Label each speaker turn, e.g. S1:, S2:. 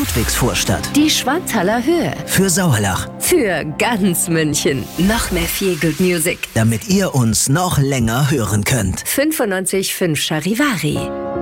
S1: Ludwigsvorstadt.
S2: Die Schwanthaler Höhe.
S1: Für Sauerlach.
S2: Für ganz München. Noch mehr Feel Good Music.
S1: Damit ihr uns noch länger hören könnt.
S2: 95.5 Charivari.